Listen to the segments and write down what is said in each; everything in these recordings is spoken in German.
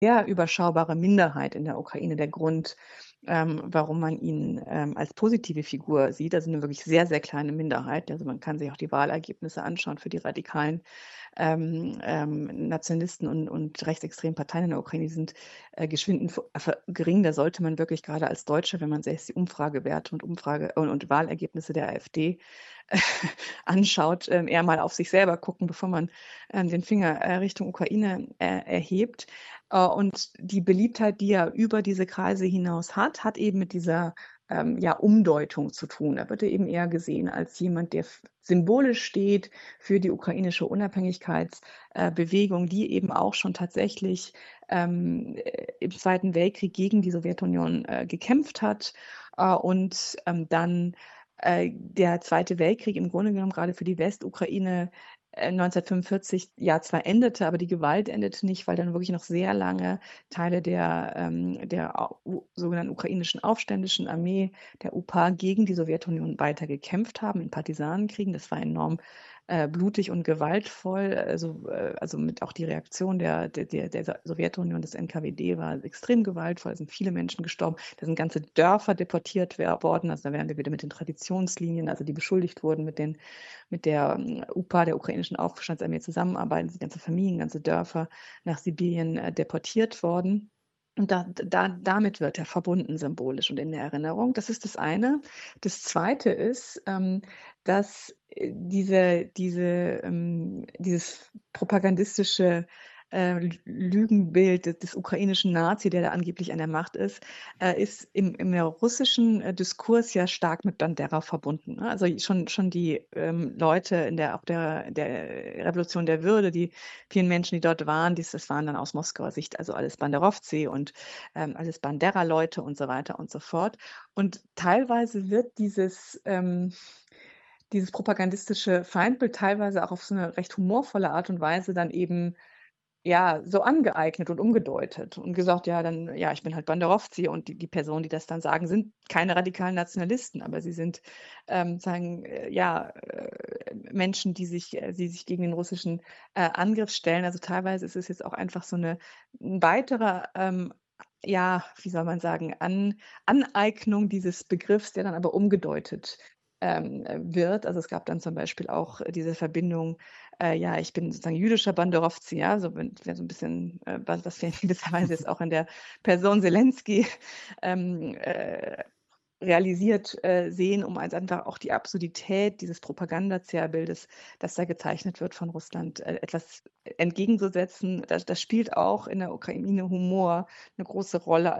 sehr überschaubare Minderheit in der Ukraine der Grund, warum man ihn, als positive Figur sieht. Also 'ne wirklich sehr, sehr kleine Minderheit. Also, man kann sich auch die Wahlergebnisse anschauen für die radikalen, Nationalisten und rechtsextremen Parteien in der Ukraine, die sind, geschwindend gering. Da sollte man wirklich gerade als Deutscher, wenn man sich die Umfragewerte und Wahlergebnisse der AfD anschaut, eher mal auf sich selber gucken, bevor man, den Finger, Richtung Ukraine, erhebt. Und die Beliebtheit, die er über diese Kreise hinaus hat eben mit dieser, ja, Umdeutung zu tun. Da wird er eben eher gesehen als jemand, der symbolisch steht für die ukrainische Unabhängigkeitsbewegung, Bewegung, die eben auch schon tatsächlich, im Zweiten Weltkrieg gegen die Sowjetunion, gekämpft hat, und, dann der Zweite Weltkrieg im Grunde genommen gerade für die Westukraine, 1945 ja zwar endete, aber die Gewalt endete nicht, weil dann wirklich noch sehr lange Teile der sogenannten ukrainischen Aufständischen Armee, der UPA, gegen die Sowjetunion weiter gekämpft haben in Partisanenkriegen. Das war enorm, blutig und gewaltvoll. Also mit auch die Reaktion der Sowjetunion, des NKWD war extrem gewaltvoll. Es sind viele Menschen gestorben. Da sind ganze Dörfer deportiert worden. Also da wären wir wieder mit den Traditionslinien, also die beschuldigt wurden, mit der UPA, der ukrainischen Aufstandsarmee, zusammenarbeiten, sind ganze Familien, ganze Dörfer nach Sibirien, deportiert worden. Und damit wird er verbunden symbolisch und in der Erinnerung. Das ist das eine. Das Zweite ist, dass, dieses propagandistische, Lügenbild des ukrainischen Nazi, der da angeblich an der Macht ist im russischen, Diskurs ja stark mit Bandera verbunden, ne? Also, schon die, Leute auf der Revolution der Würde, die vielen Menschen, die dort waren, das waren dann aus Moskauer Sicht also alles Banderowzi und, alles Bandera-Leute und so weiter und so fort. Und teilweise wird dieses propagandistische Feindbild teilweise auch auf so 'ne recht humorvolle Art und Weise dann eben, ja, so angeeignet und umgedeutet und gesagt: „Ja, dann ja, ich bin halt Banderowzi“, und die Personen, die das dann sagen, sind keine radikalen Nationalisten, aber sie sind, sagen, ja, Menschen, die sich gegen den russischen, Angriff stellen. Also, teilweise ist es jetzt auch einfach so 'n weiterer, ja, wie soll man sagen, Aneignung dieses Begriffs, der dann aber umgedeutet, wird. Also, es gab dann zum Beispiel auch diese Verbindung, ja, ich bin sozusagen jüdischer Banderowzi, ja, so wenn wäre so 'n bisschen, was wir in gewisser Weise jetzt auch in der Person Selenskyj, ähm, äh, realisiert, sehen, um als einfach auch die Absurdität dieses Propagandazerrbildes, das da gezeichnet wird von Russland, etwas entgegenzusetzen. Das spielt auch in der Ukraine Humor 'ne große Rolle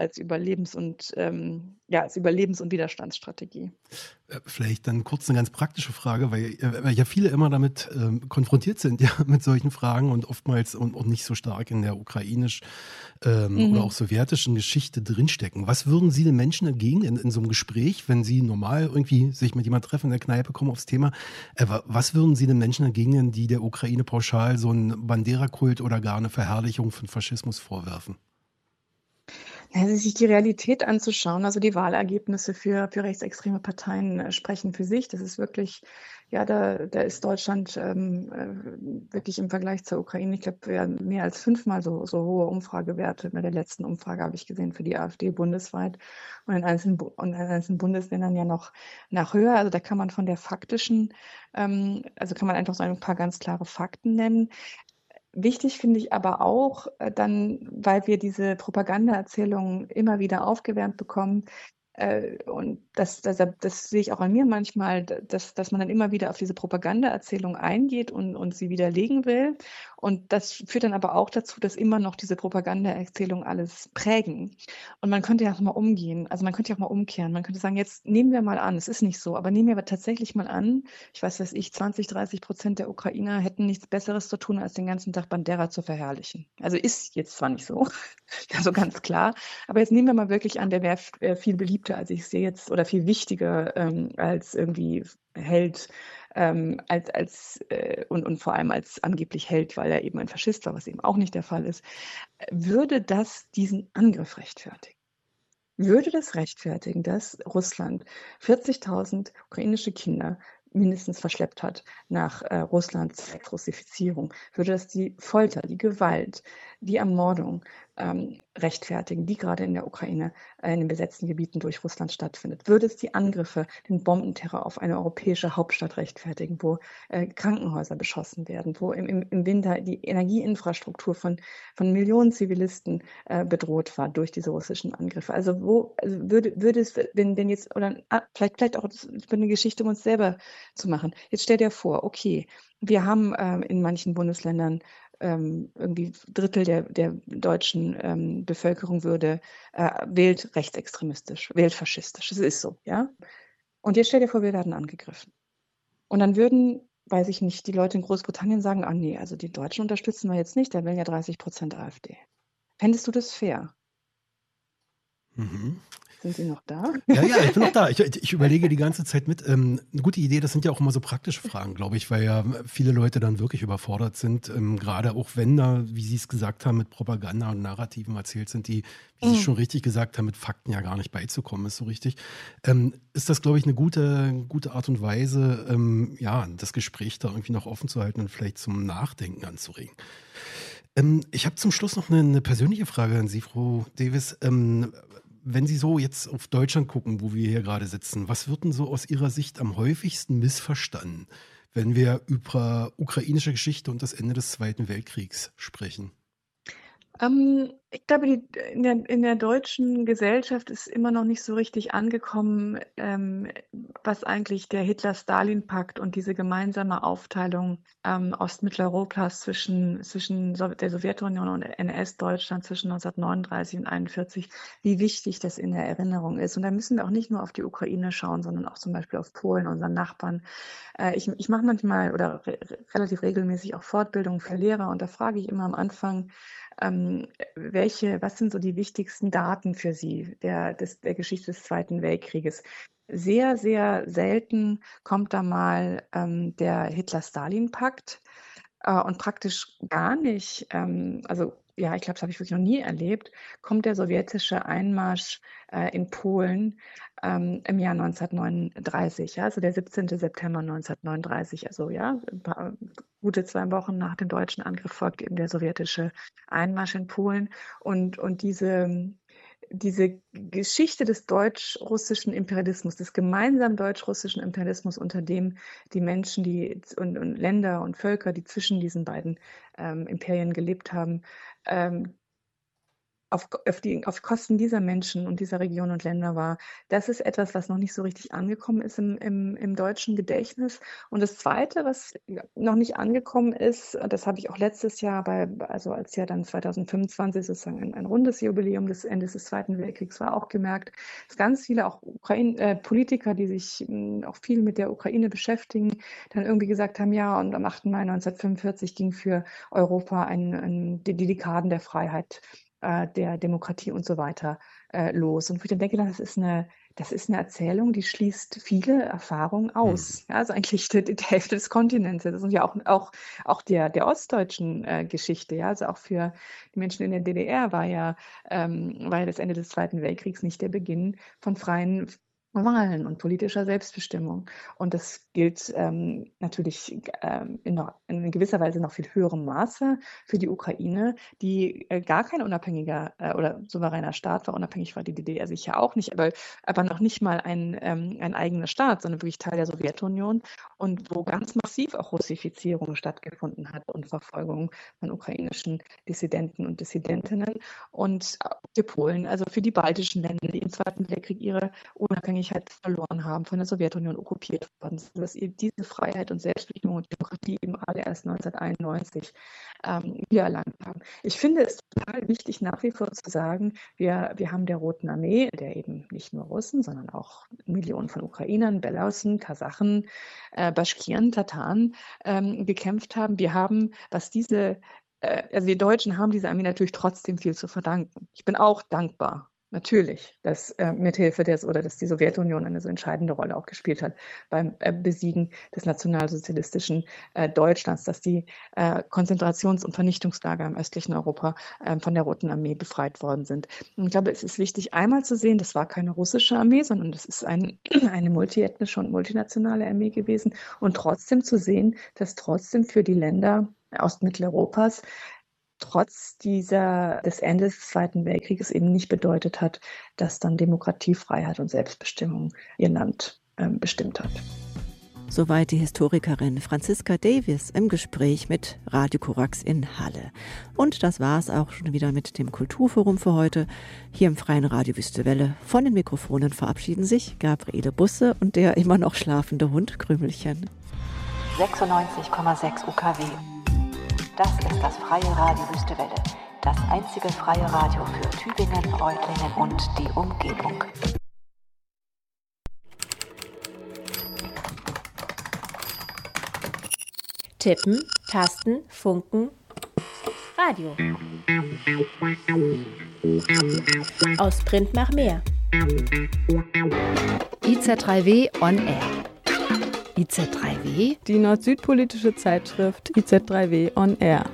als Überlebens und Widerstandsstrategie. Vielleicht dann kurz eine ganz praktische Frage, weil ja viele immer damit, konfrontiert sind, ja, mit solchen Fragen und oftmals und nicht so stark in der ukrainisch, oder auch Mhm. sowjetischen Geschichte drinstecken. Was würden Sie den Menschen entgegen in so einem Gespräch, wenn Sie normal irgendwie sich mit jemand treffen in der Kneipe, kommen aufs Thema, was würden Sie den Menschen entgegnen, die der Ukraine pauschal so 'n Bandera-Kult oder gar eine Verherrlichung von Faschismus vorwerfen? Also, sich die Realität anzuschauen, also die Wahlergebnisse für rechtsextreme Parteien, sprechen für sich. Das ist wirklich ja, da ist Deutschland, wirklich im Vergleich zur Ukraine, ich glaube, wir haben mehr als fünfmal so hohe Umfragewerte. Bei der letzten Umfrage habe ich gesehen für die AfD bundesweit und in einzelnen Bundesländern ja noch höher. Also, da kann man von der faktischen also, kann man einfach so ein paar ganz klare Fakten nennen. Wichtig finde ich aber auch, dann, weil wir diese Propagandaerzählungen immer wieder aufgewärmt bekommen, und das sehe ich auch an mir manchmal, dass man dann immer wieder auf diese Propagandaerzählung eingeht und sie widerlegen will. Und das führt dann aber auch dazu, dass immer noch diese Propagandaerzählungen alles prägen. Und man könnte ja auch mal umgehen, also, man könnte ja auch mal umkehren. Man könnte sagen: „Jetzt nehmen wir mal an, es ist nicht so, aber nehmen wir aber tatsächlich mal an, ich weiß was ich, 20, 30% der Ukrainer hätten nichts Besseres zu tun, als den ganzen Tag Bandera zu verherrlichen.“ Also, ist jetzt zwar nicht so, also, ganz klar, aber jetzt nehmen wir mal wirklich an, der wäre viel beliebter, als ich sehe jetzt oder viel wichtiger, als irgendwie Held, und vor allem als angeblich Held, weil er eben ein Faschist war, was eben auch nicht der Fall ist. Würde das diesen Angriff rechtfertigen? Würde das rechtfertigen, dass Russland 40.000 ukrainische Kinder mindestens verschleppt hat nach Russlands Russifizierung, würde das die Folter, die Gewalt, die Ermordung rechtfertigen, die gerade in der Ukraine, in den besetzten Gebieten durch Russland stattfindet? Würde es die Angriffe, den Bombenterror auf eine europäische Hauptstadt rechtfertigen, wo Krankenhäuser beschossen werden, wo im Winter die Energieinfrastruktur von Millionen Zivilisten bedroht war durch diese russischen Angriffe? Also würde es, wenn jetzt, oder vielleicht auch eine Geschichte, um uns selber zu machen. Jetzt stell dir vor, okay, wir haben in manchen Bundesländern irgendwie Drittel der deutschen Bevölkerung wählt rechtsextremistisch, wählt faschistisch. Das ist so, ja. Und jetzt stell dir vor, wir werden angegriffen. Und dann würden, weiß ich nicht, die Leute in Großbritannien sagen, ah nee, also die Deutschen unterstützen wir jetzt nicht, da wählen ja 30% AfD. Fändest du das fair? Mhm. Sind Sie noch da? Ja, ich bin noch da. Ich überlege die ganze Zeit mit. Eine gute Idee, das sind ja auch immer so praktische Fragen, glaube ich, weil ja viele Leute dann wirklich überfordert sind, gerade auch wenn da, wie Sie es gesagt haben, mit Propaganda und Narrativen erzählt sind, die, wie Sie schon richtig gesagt haben, mit Fakten ja gar nicht beizukommen ist so richtig. Ist das, glaube ich, eine gute Art und Weise, ja, das Gespräch da irgendwie noch offen zu halten und vielleicht zum Nachdenken anzuregen. Ich habe zum Schluss noch eine persönliche Frage an Sie, Frau Davis. Wenn Sie so jetzt auf Deutschland gucken, wo wir hier gerade sitzen, was wird denn so aus Ihrer Sicht am häufigsten missverstanden, wenn wir über ukrainische Geschichte und das Ende des Zweiten Weltkriegs sprechen? Ich glaube, in der deutschen Gesellschaft ist immer noch nicht so richtig angekommen, was eigentlich der Hitler-Stalin-Pakt und diese gemeinsame Aufteilung Ostmitteleuropas zwischen der Sowjetunion und NS-Deutschland zwischen 1939 und 1941, wie wichtig das in der Erinnerung ist. Und da müssen wir auch nicht nur auf die Ukraine schauen, sondern auch zum Beispiel auf Polen, unseren Nachbarn. Ich mache manchmal oder relativ regelmäßig auch Fortbildungen für Lehrer, und da frage ich immer am Anfang, was sind so die wichtigsten Daten für Sie der Geschichte des Zweiten Weltkrieges? Sehr, sehr selten kommt da mal der Hitler-Stalin-Pakt und praktisch gar nicht, also ja, ich glaube, das habe ich wirklich noch nie erlebt, kommt der sowjetische Einmarsch in Polen im Jahr 1939, ja, also der 17. September 1939, also ja, gute 2 Wochen nach dem deutschen Angriff folgt eben der sowjetische Einmarsch in Polen, und diese Geschichte des deutsch-russischen Imperialismus, des gemeinsamen deutsch-russischen Imperialismus, unter dem die Menschen und Länder und Völker, die zwischen diesen beiden Imperien gelebt haben, auf Kosten dieser Menschen und dieser Regionen und Länder war. Das ist etwas, was noch nicht so richtig angekommen ist im deutschen Gedächtnis. Und das Zweite, was noch nicht angekommen ist, das habe ich auch letztes Jahr als ja dann 2025 sozusagen ein rundes Jubiläum des Endes des Zweiten Weltkriegs war, auch gemerkt, dass ganz viele auch Politiker, die sich auch viel mit der Ukraine beschäftigen, dann irgendwie gesagt haben, ja, und am 8. Mai 1945 ging für Europa die Dekaden der Freiheit, der Demokratie und so weiter los. Und wo ich dann denke, das ist eine Erzählung, die schließt viele Erfahrungen aus. Ja, also eigentlich die Hälfte des Kontinents. Das ist ja auch der ostdeutschen Geschichte. Ja, also auch für die Menschen in der DDR war ja das Ende des Zweiten Weltkriegs nicht der Beginn von freien Wahlen und politischer Selbstbestimmung. Und das gilt natürlich in gewisser Weise noch viel höherem Maße für die Ukraine, die gar kein unabhängiger oder souveräner Staat war. Unabhängig war die DDR sicher auch nicht, aber noch nicht mal ein eigener Staat, sondern wirklich Teil der Sowjetunion, und wo ganz massiv auch Russifizierung stattgefunden hat und Verfolgung von ukrainischen Dissidenten und Dissidentinnen. Und für Polen, also für die baltischen Länder, die im Zweiten Weltkrieg ihre Unabhängigkeit verloren haben, von der Sowjetunion okkupiert worden sind, dass eben diese Freiheit und Selbstbestimmung und Demokratie eben alle erst 1991 wiedererlangt haben. Ich finde es total wichtig, nach wie vor zu sagen, wir haben der Roten Armee, der eben nicht nur Russen, sondern auch Millionen von Ukrainern, Belarussen, Kasachen, Baschkiren, Tataren gekämpft haben. Wir haben, also wir Deutschen haben dieser Armee natürlich trotzdem viel zu verdanken. Ich bin auch dankbar Natürlich, dass mithilfe dass die Sowjetunion eine so entscheidende Rolle auch gespielt hat beim Besiegen des nationalsozialistischen Deutschlands, dass die Konzentrations- und Vernichtungslager im östlichen Europa von der Roten Armee befreit worden sind. Und ich glaube, es ist wichtig, einmal zu sehen, das war keine russische Armee, sondern das ist eine multiethnische und multinationale Armee gewesen. Und trotzdem zu sehen, dass trotzdem für die Länder Ostmitteleuropas trotz des Endes des Zweiten Weltkrieges eben nicht bedeutet hat, dass dann Demokratie, Freiheit und Selbstbestimmung ihr Land bestimmt hat. Soweit die Historikerin Franziska Davies im Gespräch mit Radio Korax in Halle. Und das war es auch schon wieder mit dem Kulturforum für heute. Hier im Freien Radio Wüste Welle. Von den Mikrofonen verabschieden sich Gabriele Busse und der immer noch schlafende Hund Krümelchen. 96,6 UKW. Das ist das Freie Radio Wüste Welle, das einzige freie Radio für Tübingen, Reutlingen und die Umgebung. Tippen, Tasten, Funken, Radio. Aus Print nach mehr. IZ3W on Air. IZ3W? Die nord-süd-politische Zeitschrift IZ3W on Air.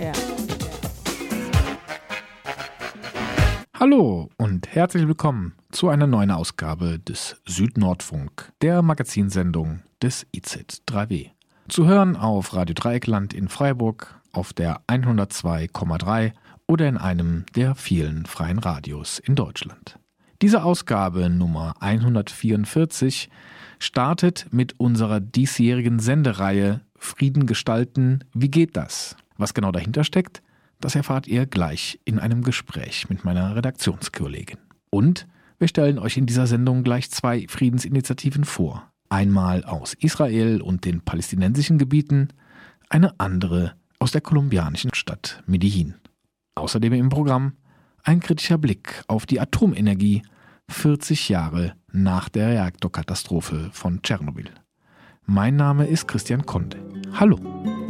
Hallo und herzlich willkommen zu einer neuen Ausgabe des Süd-Nordfunk, der Magazinsendung des IZ3W. Zu hören auf Radio Dreieckland in Freiburg, auf der 102,3 oder in einem der vielen freien Radios in Deutschland. Diese Ausgabe Nummer 144 startet mit unserer diesjährigen Sendereihe Frieden gestalten, wie geht das? Was genau dahinter steckt, das erfahrt ihr gleich in einem Gespräch mit meiner Redaktionskollegin. Und wir stellen euch in dieser Sendung gleich 2 Friedensinitiativen vor. Einmal aus Israel und den palästinensischen Gebieten, eine andere aus der kolumbianischen Stadt Medellin. Außerdem im Programm ein kritischer Blick auf die Atomenergie 40 Jahre nach der Reaktorkatastrophe von Tschernobyl. Mein Name ist Christian Konde. Hallo.